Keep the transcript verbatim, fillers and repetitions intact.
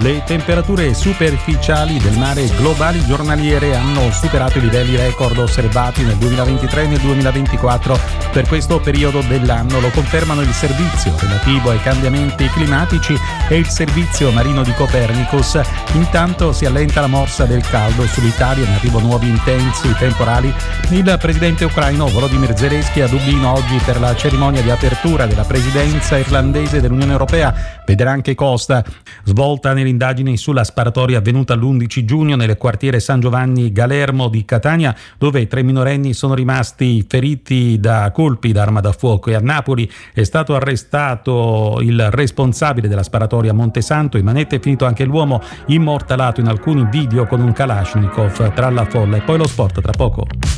Le temperature superficiali del mare globali giornaliere hanno superato i livelli record osservati nel duemilaventitré e nel duemilaventiquattro. Per questo periodo dell'anno lo confermano il servizio relativo ai cambiamenti climatici e il servizio marino di Copernicus. Intanto si allenta la morsa del caldo sull'Italia, in arrivo nuovi intensi temporali. Il presidente ucraino Volodymyr Zelensky a Dublino oggi per la cerimonia di apertura della presidenza irlandese dell'Unione Europea. Vedrà anche Costa. Svolta nell'indagine sulla sparatoria avvenuta l'undici giugno nel quartiere San Giovanni Galermo di Catania, dove tre minorenni sono rimasti feriti da colpi d'arma da fuoco, e a Napoli è stato arrestato il responsabile della sparatoria a Montesanto. In manetta è finito anche l'uomo immortalato in alcuni video con un Kalashnikov tra la folla. E poi lo sport tra poco.